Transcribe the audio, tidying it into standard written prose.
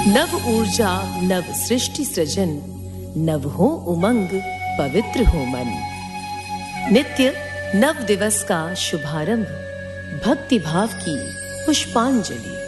नव ऊर्जा, नव सृष्टि सृजन, नव हो उमंग, पवित्र हो मन। नित्य नव दिवस का शुभारंभ, भक्ति भाव की पुष्पांजलि।